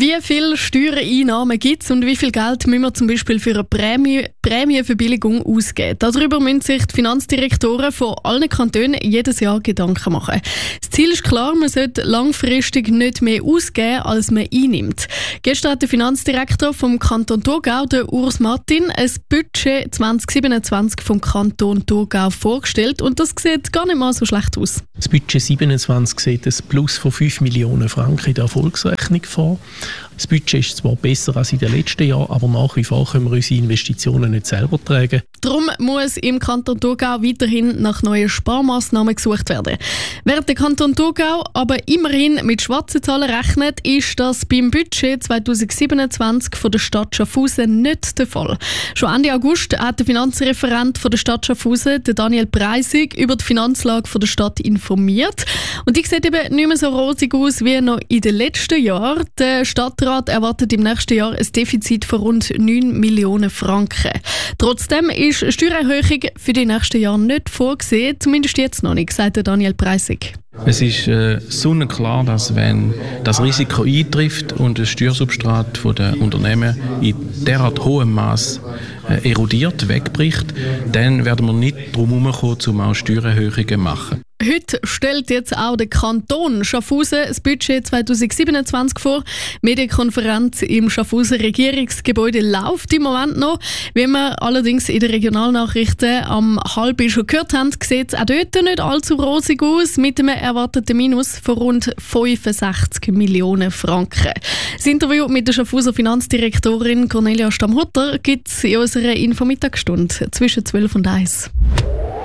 Wie viele Steuereinnahmen gibt es und wie viel Geld müssen wir zum Beispiel für eine Prämienverbilligung ausgeben? Darüber müssen sich die Finanzdirektoren von allen Kantonen jedes Jahr Gedanken machen. Das Ziel ist klar, man sollte langfristig nicht mehr ausgeben, als man einnimmt. Gestern hat der Finanzdirektor vom Kanton Thurgau, der Urs Martin, ein Budget 2027 vom Kanton Thurgau vorgestellt und das sieht gar nicht mal so schlecht aus. Das Budget 27 sieht ein Plus von 5 Millionen Franken in der Erfolgsrechnung vor. Das Budget ist zwar besser als in den letzten Jahren, aber nach wie vor können wir unsere Investitionen nicht selber tragen. Darum muss im Kanton Thurgau weiterhin nach neuen Sparmaßnahmen gesucht werden. Während der Kanton Thurgau aber immerhin mit schwarzen Zahlen rechnet, ist das beim Budget 2027 von der Stadt Schaffhausen nicht der Fall. Schon Ende August hat der Finanzreferent von der Stadt Schaffhausen, der Daniel Preisig, über die Finanzlage von der Stadt informiert. Und die sieht eben nicht mehr so rosig aus wie noch in den letzten Jahren. Der Stadtrat erwartet im nächsten Jahr ein Defizit von rund 9 Millionen Franken. Trotzdem ist eine Steuererhöhung für die nächsten Jahre nicht vorgesehen, zumindest jetzt noch nicht, sagt Daniel Preisig. Es ist sonnenklar, dass wenn das Risiko eintrifft und das Steuersubstrat der Unternehmen in derart hohem Maß erodiert, wegbricht, dann werden wir nicht drum herumkommen, um auch Steuererhöhungen zu machen. Heute stellt jetzt auch der Kanton Schaffhausen das Budget 2027 vor. Die Medienkonferenz im Schaffhauser Regierungsgebäude läuft im Moment noch. Wie wir allerdings in den Regionalnachrichten am halb schon gehört haben, sieht es auch dort nicht allzu rosig aus, mit einem erwarteten Minus von rund 65 Millionen Franken. Das Interview mit der Schaffhauser Finanzdirektorin Cornelia Stammhutter gibt es in unserer Infomittagsstunde zwischen 12 und 1.